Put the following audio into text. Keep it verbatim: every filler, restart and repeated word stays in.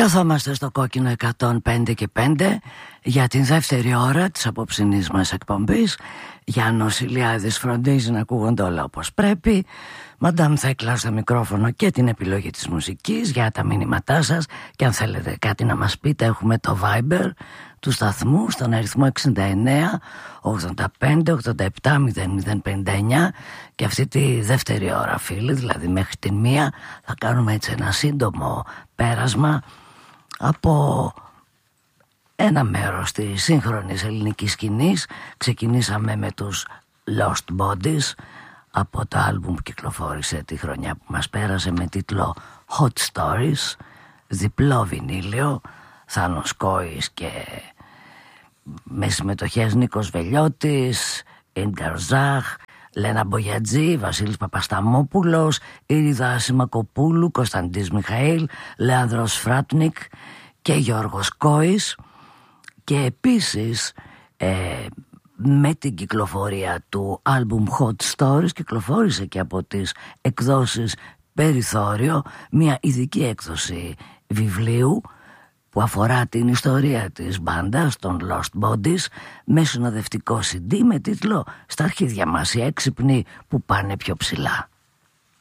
Καθόμαστε στο κόκκινο εκατόν πέντε και πέντε για την δεύτερη ώρα της απόψινής μας εκπομπής. Γιάννος Ηλιάδης φροντίζει να ακούγονται όλα όπως πρέπει. Μαντάμ Θέκλα στο μικρόφωνο και την επιλογή της μουσικής για τα μηνύματά σας. Και αν θέλετε κάτι να μας πείτε, έχουμε το Viber του σταθμού στον αριθμό εξήντα εννέα ογδόντα πέντε ογδόντα επτά μηδέν μηδέν πενήντα εννέα. Και αυτή τη δεύτερη ώρα, φίλοι, δηλαδή μέχρι την μία, θα κάνουμε έτσι ένα σύντομο πέρασμα από ένα μέρος της σύγχρονης ελληνικής σκηνής. Ξεκινήσαμε με τους Lost Bodies από το άλμπουμ που κυκλοφόρησε τη χρονιά που μας πέρασε με τίτλο Hot Stories, διπλό βινίλιο, Θάνος Κόης και με συμμετοχές Νίκος Βελιώτης, Ίντγκαρ Ζάχ, Λένα Μπογιατζή, Βασίλης Παπασταμόπουλος, Ήριδα Σιμακοπούλου, Κωνσταντής Μιχαήλ, Λέανδρος Φράτνικ και Γιώργος Κόης. Και επίσης ε, με την κυκλοφορία του άλμπουμ Hot Stories κυκλοφόρησε και από τις εκδόσεις Περιθώριο μια ειδική έκδοση βιβλίου που αφορά την ιστορία της μπάντας των Lost Bodies με συνοδευτικό σι ντι με τίτλο «Στα αρχίδια μας οι έξυπνοι που πάνε πιο ψηλά».